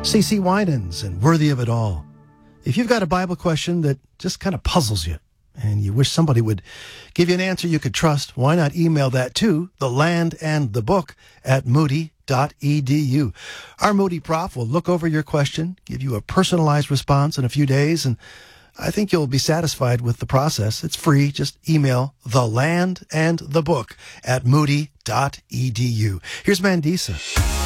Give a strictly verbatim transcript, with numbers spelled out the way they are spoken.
C C Winans and Worthy of It All. If you've got a Bible question that just kind of puzzles you and you wish somebody would give you an answer you could trust, why not email that to the land and the book at moody dot e d u. Our Moody Prof will look over your question, give you a personalized response in a few days, and I think you'll be satisfied with the process. It's free. Just email the land and the book at moody dot e d u. Here's Mandisa.